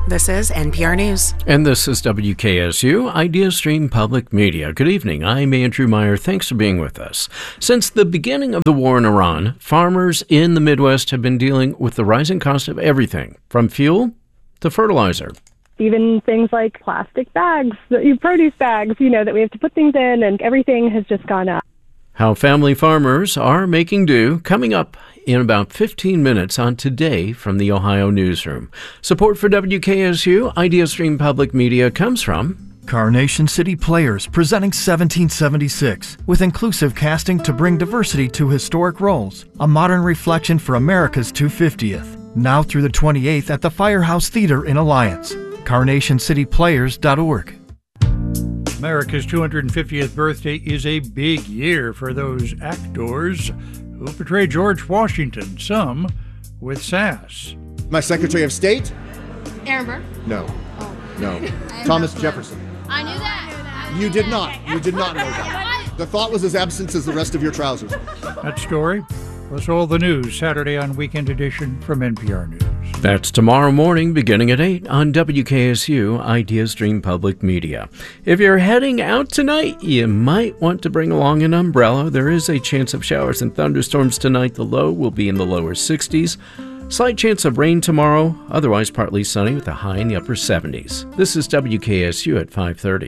This is NPR News. And this is WKSU, IdeaStream Public Media. Good evening. I'm Andrew Meyer. Thanks for being with us. Since the beginning of the war in Iran, farmers in the Midwest have been dealing with the rising cost of everything, from fuel to fertilizer. Even things like plastic bags, produce bags, that we have to put things in, and everything has just gone up. How family farmers are making do, coming up in about 15 minutes on Today from the Ohio Newsroom. Support for WKSU, IdeaStream Public Media, comes from Carnation City Players, presenting 1776, with inclusive casting to bring diversity to historic roles. A modern reflection for America's 250th. Now through the 28th at the Firehouse Theater in Alliance. CarnationCityPlayers.org. America's 250th birthday is a big year for those actors who portray George Washington, some with sass. My Secretary of State? Aaron Burr? No. Oh. No. Thomas Jefferson. I knew that. You did not. You did not know that. The thought was as absent as the rest of your trousers. That story plus all the news Saturday on Weekend Edition from NPR News. That's tomorrow morning beginning at 8 on WKSU, IdeaStream Public Media. If you're heading out tonight, you might want to bring along an umbrella. There is a chance of showers and thunderstorms tonight. The low will be in the lower 60s. Slight chance of rain tomorrow, otherwise partly sunny with a high in the upper 70s. This is WKSU at 5:30.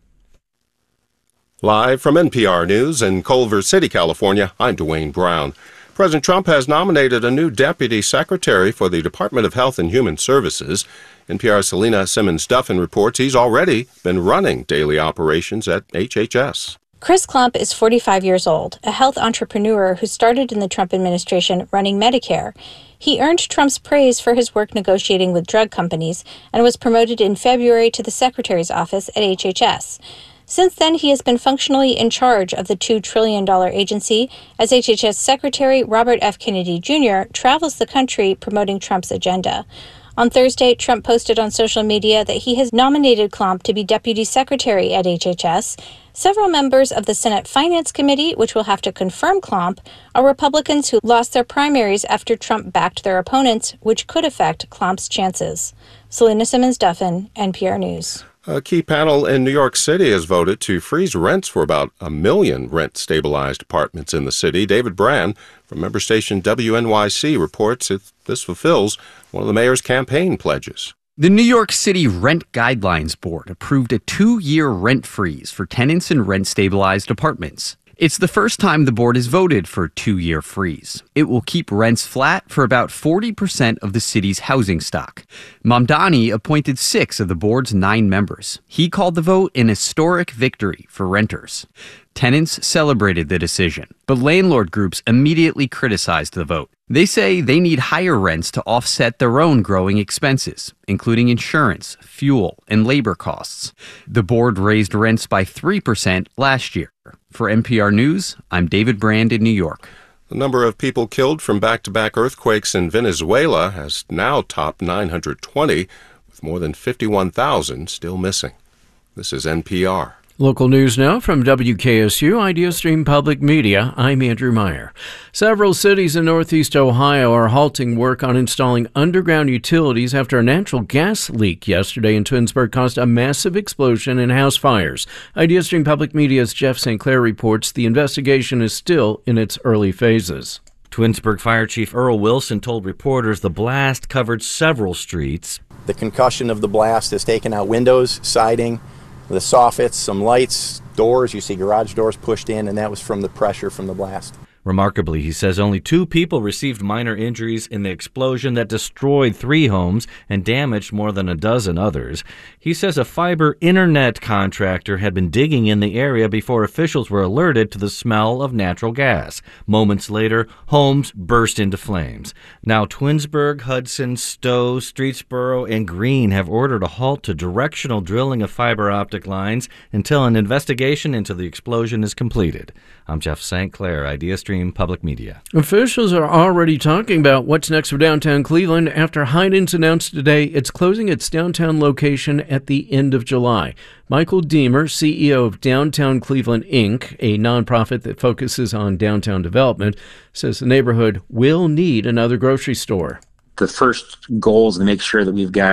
Live from NPR News in Culver City, California, I'm Dwayne Brown. President Trump has nominated a new deputy secretary for the Department of Health and Human Services. NPR's Selena Simmons-Duffin reports he's already been running daily operations at HHS. Chris Klump is 45 years old, a health entrepreneur who started in the Trump administration running Medicare. He earned Trump's praise for his work negotiating with drug companies and was promoted in February to the secretary's office at HHS. Since then, he has been functionally in charge of the $2 trillion agency as HHS Secretary Robert F. Kennedy Jr. travels the country promoting Trump's agenda. On Thursday, Trump posted on social media that he has nominated Klump to be deputy secretary at HHS. Several members of the Senate Finance Committee, which will have to confirm Klump, are Republicans who lost their primaries after Trump backed their opponents, which could affect Klump's chances. Selena Simmons-Duffin, NPR News. A key panel in New York City has voted to freeze rents for about 1 million rent-stabilized apartments in the city. David Brand from member station WNYC reports that this fulfills one of the mayor's campaign pledges. The New York City Rent Guidelines Board approved a 2-year rent freeze for tenants in rent-stabilized apartments. It's the first time the board has voted for a 2-year freeze. It will keep rents flat for about 40% of the city's housing stock. Mamdani appointed 6 of the board's 9 members. He called the vote an historic victory for renters. Tenants celebrated the decision, but landlord groups immediately criticized the vote. They say they need higher rents to offset their own growing expenses, including insurance, fuel, and labor costs. The board raised rents by 3% last year. For NPR News, I'm David Brand in New York. The number of people killed from back-to-back earthquakes in Venezuela has now topped 920, with more than 51,000 still missing. This is NPR. Local news now from WKSU, IdeaStream Public Media. I'm Andrew Meyer. Several cities in Northeast Ohio are halting work on installing underground utilities after a natural gas leak yesterday in Twinsburg caused a massive explosion and house fires. IdeaStream Public Media's Jeff St. Clair reports the investigation is still in its early phases. Twinsburg Fire Chief Earl Wilson told reporters the blast covered several streets. The concussion of the blast has taken out windows, siding, the soffits, some lights, doors. You see garage doors pushed in, and that was from the pressure from the blast. Remarkably, he says only 2 people received minor injuries in the explosion that destroyed 3 homes and damaged more than a dozen others. He says a fiber internet contractor had been digging in the area before officials were alerted to the smell of natural gas. Moments later, homes burst into flames. Now, Twinsburg, Hudson, Stowe, Streetsboro, and Greene have ordered a halt to directional drilling of fiber optic lines until an investigation into the explosion is completed. I'm Jeff St. Clair, IdeaStream Public Media. Officials are already talking about what's next for downtown Cleveland after Heinen's announced today it's closing its downtown location at the end of July. Michael Deemer, CEO of Downtown Cleveland, Inc., a nonprofit that focuses on downtown development, says the neighborhood will need another grocery store. The first goal is to make sure that we've got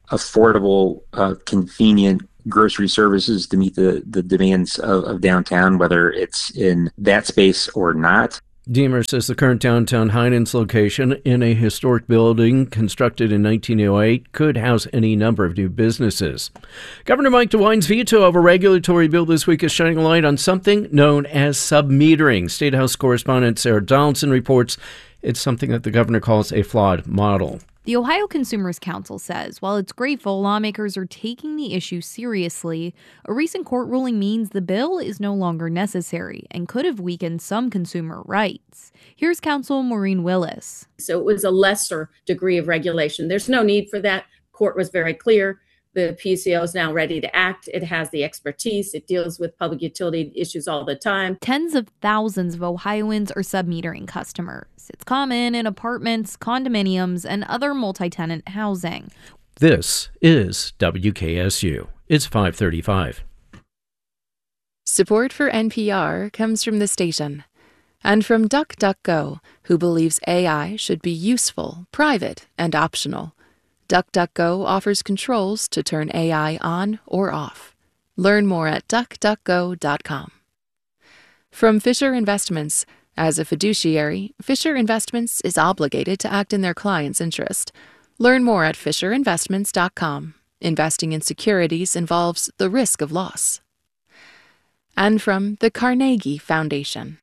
affordable, convenient grocery services to meet the demands of downtown, whether it's in that space or not. Deemer says the current downtown Heinens location in a historic building constructed in 1908 could house any number of new businesses. Governor Mike DeWine's veto of a regulatory bill this week is shining a light on something known as submetering. State House correspondent Sarah Donaldson reports it's something that the governor calls a flawed model. The Ohio Consumers Council says while it's grateful lawmakers are taking the issue seriously, a recent court ruling means the bill is no longer necessary and could have weakened some consumer rights. Here's Counsel Maureen Willis. So it was a lesser degree of regulation. There's no need for that. Court was very clear. The PCO is now ready to act. It has the expertise. It deals with public utility issues all the time. Tens of thousands of Ohioans are submetering customers. It's common in apartments, condominiums, and other multi-tenant housing. This is WKSU. It's 5:35. Support for NPR comes from the station and from DuckDuckGo, who believes AI should be useful, private, and optional. DuckDuckGo offers controls to turn AI on or off. Learn more at duckduckgo.com. From Fisher Investments. As a fiduciary, Fisher Investments is obligated to act in their client's interest. Learn more at fisherinvestments.com. Investing in securities involves the risk of loss. And from the Carnegie Foundation.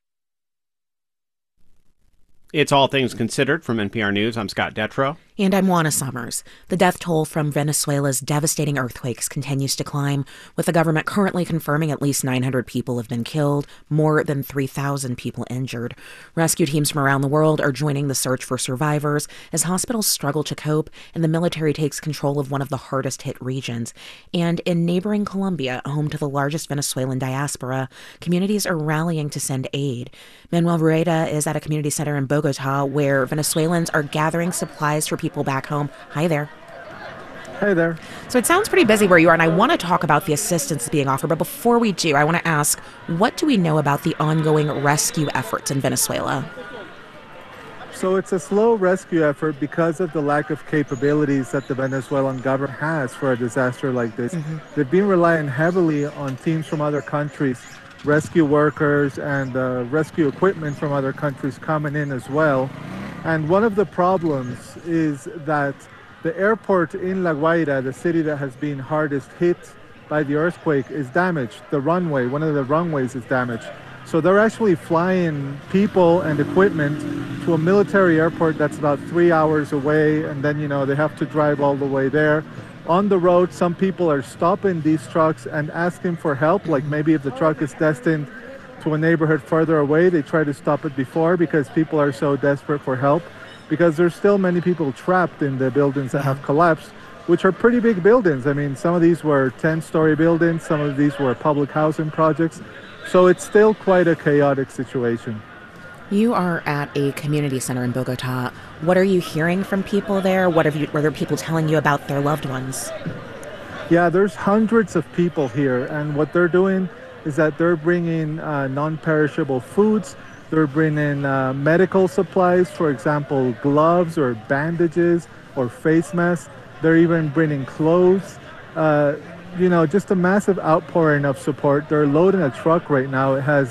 It's All Things Considered from NPR News. I'm Scott Detrow. And I'm Juana Summers. The death toll from Venezuela's devastating earthquakes continues to climb, with the government currently confirming at least 900 people have been killed, more than 3,000 people injured. Rescue teams from around the world are joining the search for survivors as hospitals struggle to cope and the military takes control of one of the hardest hit regions. And in neighboring Colombia, home to the largest Venezuelan diaspora, communities are rallying to send aid. Manuel Rueda is at a community center in Bogota where Venezuelans are gathering supplies for people back home. Hi there. Hi there. So it sounds pretty busy where you are, and I want to talk about the assistance being offered. But before we do, I want to ask, what do we know about the ongoing rescue efforts in Venezuela? So it's a slow rescue effort because of the lack of capabilities that the Venezuelan government has for a disaster like this. They've been relying heavily on teams from other countries, rescue workers and rescue equipment from other countries coming in as well. And one of the problems is that the airport in La Guaira, the city that has been hardest hit by the earthquake, is damaged. The runway, one of the runways is damaged. So they're actually flying people and equipment to a military airport that's about 3 hours away, and then, they have to drive all the way there. On the road, some people are stopping these trucks and asking for help, like maybe if the truck is destined to a neighborhood further away, they try to stop it before because people are so desperate for help, because there's still many people trapped in the buildings that have collapsed, which are pretty big buildings. I mean, some of these were 10-story buildings, some of these were public housing projects. So it's still quite a chaotic situation. You are at a community center in Bogota. What are you hearing from people there? What are people telling you about their loved ones? Yeah, there's hundreds of people here, and what they're doing is that they're bringing non-perishable foods. They're bringing medical supplies, for example, gloves or bandages or face masks. They're even bringing clothes. Just a massive outpouring of support. They're loading a truck right now. It has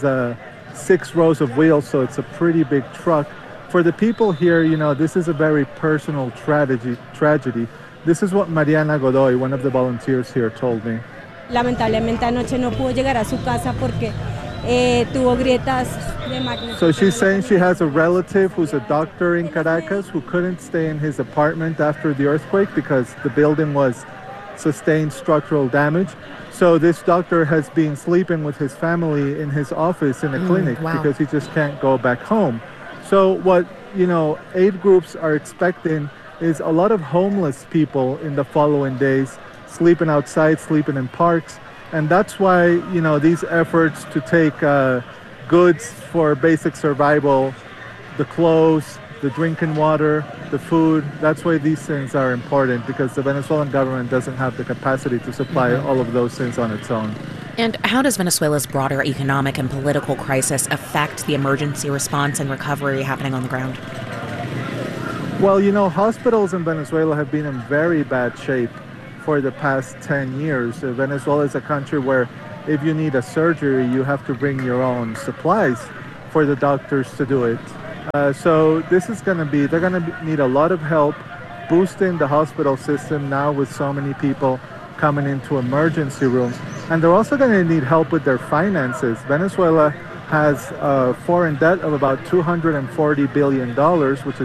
6 rows of wheels, so it's a pretty big truck. For the people here, this is a very personal tragedy. This is what Mariana Godoy, one of the volunteers here, told me. Lamentablemente anoche no pudo llegar a su casa porque tuvo grietas de magneto. So she's saying she has a relative who's a doctor in Caracas who couldn't stay in his apartment after the earthquake because the building sustained structural damage. So this doctor has been sleeping with his family in his office in a clinic because he just can't go back home. So what, aid groups are expecting is a lot of homeless people in the following days, sleeping outside, sleeping in parks. And that's why, these efforts to take goods for basic survival, the clothes, the drinking water, the food, that's why these things are important, because the Venezuelan government doesn't have the capacity to supply all of those things on its own. And how does Venezuela's broader economic and political crisis affect the emergency response and recovery happening on the ground? Well, hospitals in Venezuela have been in very bad shape. for the past 10 years. Venezuela is a country where if you need a surgery, you have to bring your own supplies for the doctors to do it. So this is going to be, they're going to need a lot of help boosting the hospital system now with so many people coming into emergency rooms. And they're also going to need help with their finances. Venezuela has a foreign debt of about $240 billion, which is